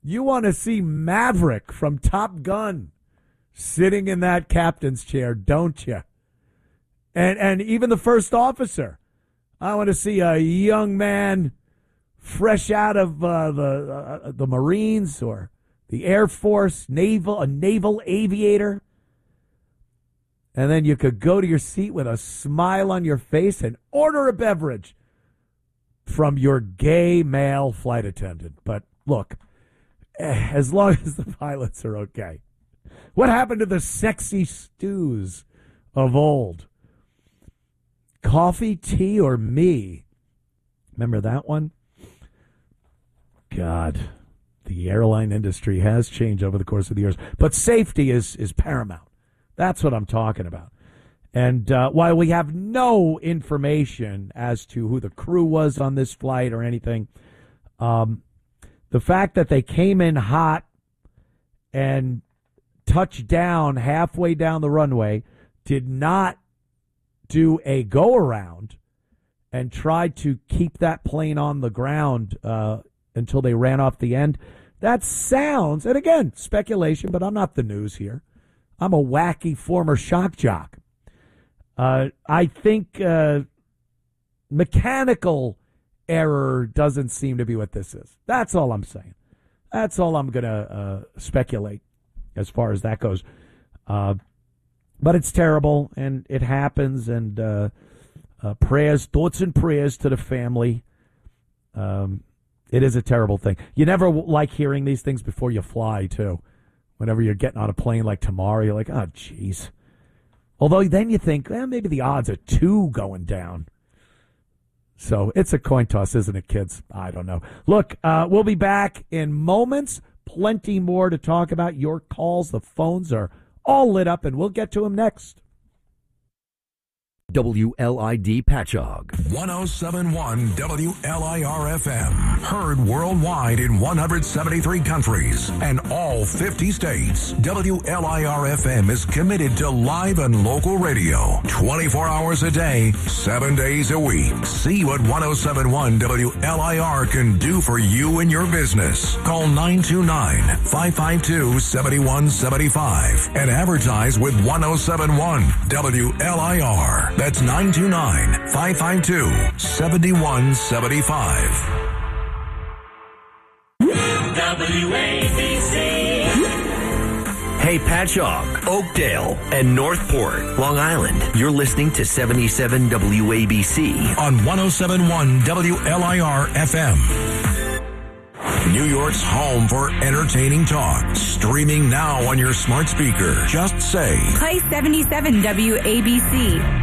You want to see Maverick from Top Gun sitting in that captain's chair, don't you? And even the first officer. I want to see a young man fresh out of the Marines or the Air Force, a naval aviator. And then you could go to your seat with a smile on your face and order a beverage from your gay male flight attendant. But look, as long as the pilots are okay. What happened to the sexy stews of old? Coffee, tea, or me? Remember that one? God, the airline industry has changed over the course of the years. But safety is paramount. That's what I'm talking about. And while we have no information as to who the crew was on this flight or anything, the fact that they came in hot and touched down halfway down the runway, did not do a go-around, and tried to keep that plane on the ground until they ran off the end, that sounds, and again, speculation, but I'm not the news here. I'm a wacky former shock jock. I think mechanical error doesn't seem to be what this is. That's all I'm saying. That's all I'm going to speculate as far as that goes. But it's terrible, and it happens, and thoughts and prayers to the family. It is a terrible thing. You never like hearing these things before you fly, too. Whenever you're getting on a plane like tomorrow, you're like, oh, jeez. Although then you think, maybe the odds are 2 going down. So it's a coin toss, isn't it, kids? I don't know. Look, we'll be back in moments. Plenty more to talk about. Your calls, the phones are all lit up, and we'll get to them next. WLID Patchogue. 1071 WLIR-FM. Heard worldwide in 173 countries and all 50 states. WLIR-FM is committed to live and local radio. 24 hours a day, 7 days a week. See what 1071 WLIR can do for you and your business. Call 929-552-7175 and advertise with 1071 WLIR. That's 929-552-7175. WABC. Hey, Patchogue, Oakdale, and Northport, Long Island. You're listening to 77 WABC on 1071 WLIR-FM. New York's home for entertaining talk. Streaming now on your smart speaker. Just say, play 77 WABC.